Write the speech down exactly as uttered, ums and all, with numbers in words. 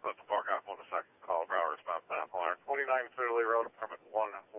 That's the park half on the second call, driver response, half alarm. twenty-nine Clearly Road, apartment one